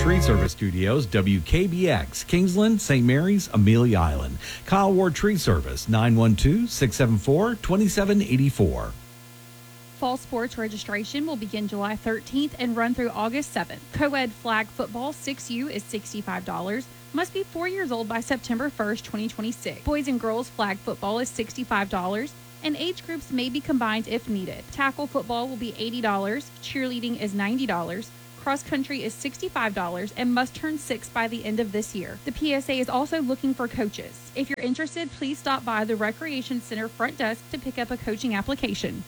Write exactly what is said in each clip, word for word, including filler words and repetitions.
Tree Service Studios, W K B X, Kingsland, Saint Mary's, Amelia Island. Kyle Ward Tree Service, nine one two, six seven four, two seven eight four. Fall sports registration will begin July thirteenth and run through August seventh. Co-ed flag football six U is sixty-five dollars. Must be four years old by September first, twenty twenty-six. Boys and girls flag football is sixty-five dollars, and age groups may be combined if needed. Tackle football will be eighty dollars. Cheerleading is ninety dollars. Cross country is sixty-five dollars and must turn six by the end of this year. The P S A is also looking for coaches. If you're interested, please stop by the Recreation Center front desk to pick up a coaching application.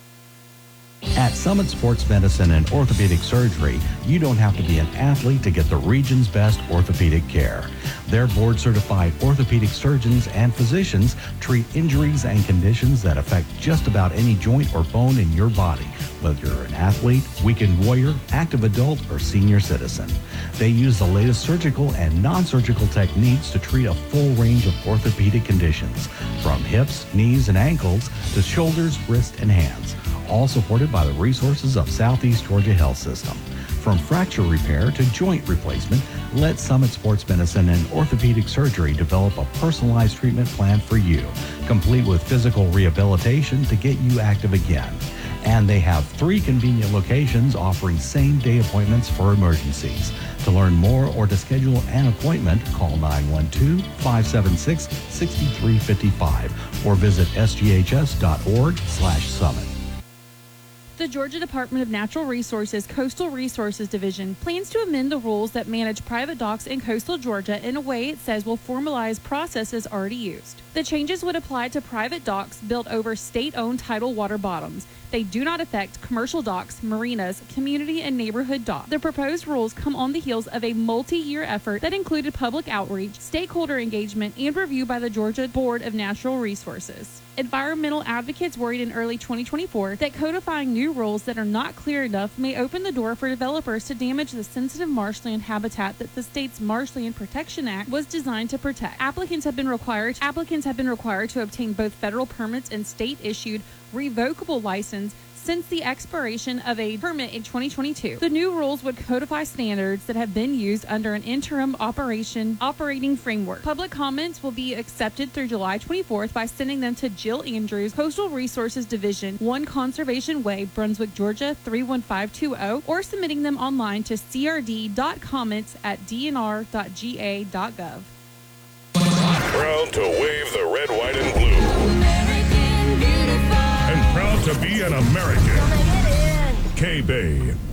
At Summit Sports Medicine and Orthopedic Surgery, you don't have to be an athlete to get the region's best orthopedic care. Their board-certified orthopedic surgeons and physicians treat injuries and conditions that affect just about any joint or bone in your body, whether you're an athlete, weekend warrior, active adult, or senior citizen. They use the latest surgical and non-surgical techniques to treat a full range of orthopedic conditions, from hips, knees, and ankles to shoulders, wrists, and hands, all supported by the resources of Southeast Georgia Health System. From fracture repair to joint replacement, let Summit Sports Medicine and Orthopedic Surgery develop a personalized treatment plan for you, complete with physical rehabilitation to get you active again. And they have three convenient locations offering same-day appointments for emergencies. To learn more or to schedule an appointment, call nine one two, five seven six, six three five five or visit s g h s dot org slash summit. The Georgia Department of Natural Resources Coastal Resources Division plans to amend the rules that manage private docks in coastal Georgia in a way it says will formalize processes already used. The changes would apply to private docks built over state-owned tidal water bottoms. They do not affect commercial docks, marinas, community, and neighborhood docks. The proposed rules come on the heels of a multi-year effort that included public outreach, stakeholder engagement, and review by the Georgia Board of Natural Resources. Environmental advocates worried in early twenty twenty-four that codifying new rules that are not clear enough may open the door for developers to damage the sensitive marshland habitat that the state's Marshland Protection Act was designed to protect. Applicants have been required applicants have been required to obtain both federal permits and state-issued revocable license since the expiration of a permit in twenty twenty-two. The new rules would codify standards that have been used under an interim operation operating framework. Public comments will be accepted through July twenty-fourth by sending them to Jill Andrews, Coastal Resources Division, one Conservation Way, Brunswick, Georgia, three one five two zero, or submitting them online to c r d dot comments at d n r dot g a dot gov. Proud to wave the red, white, and blue. And proud to be an American. K-Bay.